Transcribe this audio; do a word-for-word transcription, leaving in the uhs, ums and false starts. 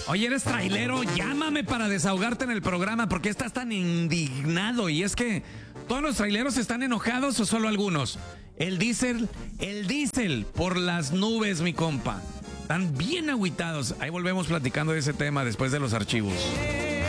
Oye, eres trailero, llámame para desahogarte en el programa. ¿Por qué estás tan indignado? Y es que todos los traileros están enojados o solo algunos. El diésel, el diésel por las nubes, mi compa. Están bien agüitados. Ahí volvemos platicando de ese tema después de los archivos.